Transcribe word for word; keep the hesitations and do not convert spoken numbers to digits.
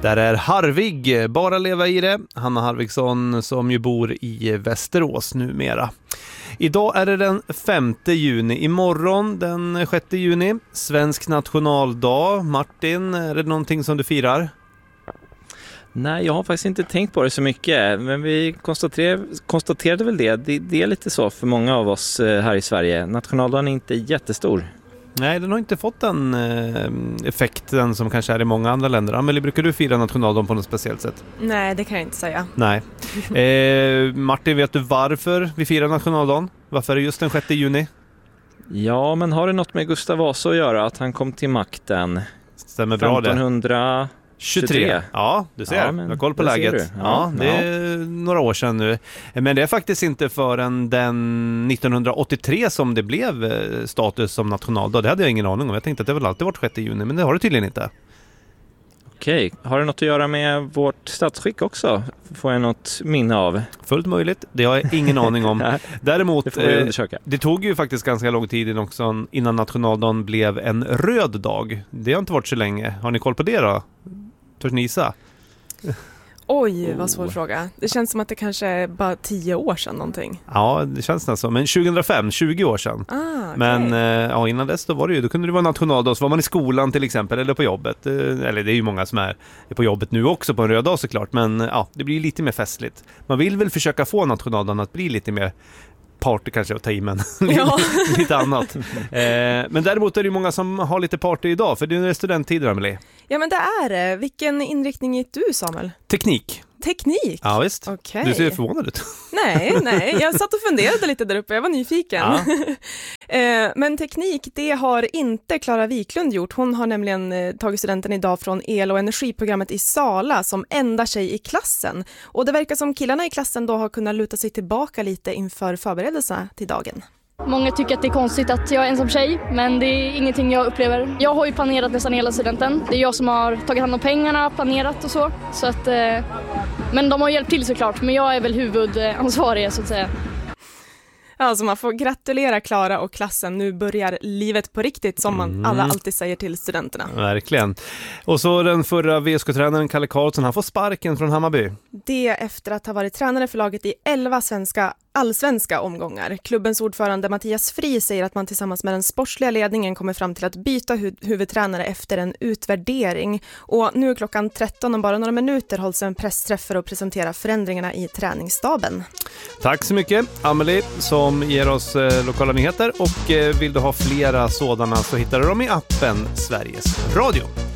Där är Harvig, bara leva i det. Hanna Harvigsson som ju bor i Västerås numera. Idag är det den femte juni, imorgon den sjätte juni, svensk nationaldag. Martin, är det någonting som du firar? Nej, jag har faktiskt inte tänkt på det så mycket, men vi konstaterade, konstaterade väl det. det. Det är lite så för många av oss här i Sverige. Nationaldagen är inte jättestor. Nej, den har inte fått den eh, effekten som kanske är i många andra länder. Amelie, brukar du fira nationaldagen på något speciellt sätt? Nej, det kan jag inte säga. Nej. Eh, Martin, vet du varför vi firar nationaldagen? Varför är det just den sjätte juni? Ja, men har det något med Gustav Vasa att göra? Att han kom till makten? Stämmer bra det. femtonhundratjugotre. Ja, du ser. Ja, men, jag har koll på det läget. Ja, ja, det är ja. några år sedan nu. Men det är faktiskt inte förrän den nittonhundraåttiotre som det blev status som nationaldag. Det hade jag ingen aning om. Jag tänkte att det väl alltid varit sjätte juni, men det har det tydligen inte. Okej, har det något att göra med vårt statsskick också? Får jag något minne av? Fullt möjligt, det har jag ingen aning om. Däremot, det får vi undersöka. Det tog ju faktiskt ganska lång tid också innan nationaldagen blev en röd dag. Det har inte varit så länge. Har ni koll på det då? Törs ni gissa? Oj, vad svår oh. fråga. Det känns som att det kanske är bara tio år sedan någonting. Ja, det känns nästan så. Men tjugohundrafem, tjugo år sedan. Ah, okay. Men ja, innan dess då var det ju, då kunde det vara nationaldag. Så var man i skolan till exempel, eller på jobbet. Eller det är ju många som är på jobbet nu också på en röd dag såklart. Men ja, det blir lite mer festligt. Man vill väl försöka få nationaldagen att bli lite mer party kanske att ta i, men ja. lite annat. Eh, men däremot är det ju många som har lite party idag, för det är studenttider, Amelie. Ja, men det är det. Vilken inriktning gick du, Samuel? Teknik. Teknik? Ja, visst. Okay. Du ser förvånad ut. Nej, nej. Jag satt och funderade lite där uppe. Jag var nyfiken. Ja. eh, men teknik, det har inte Klara Wiklund gjort. Hon har nämligen eh, tagit studenten idag från el- och energiprogrammet i Sala som enda tjej i klassen. Och det verkar som killarna i klassen då har kunnat luta sig tillbaka lite inför förberedelserna till dagen. Många tycker att det är konstigt att jag är ensam tjej, men det är ingenting jag upplever. Jag har ju planerat nästan hela studenten. Det är jag som har tagit hand om pengarna, planerat och så. så att, eh, men de har hjälpt till såklart, men jag är väl huvudansvarig så att säga. Alltså man får gratulera Klara och klassen. Nu börjar livet på riktigt som man mm. alla alltid säger till studenterna. Verkligen. Och så den förra V S K-tränaren Kalle Karlsson, han får sparken från Hammarby. Det efter att ha varit tränare för laget i elva svenska allsvenska omgångar. Klubbens ordförande Mattias Fri säger att man tillsammans med den sportsliga ledningen kommer fram till att byta hu- huvudtränare efter en utvärdering. Och nu klockan tretton om bara några minuter hålls en pressträff för att presentera förändringarna i träningsstaben. Tack så mycket, Amelie, som ger oss eh, lokala nyheter. Och eh, vill du ha flera sådana så hittar du dem i appen Sveriges Radio.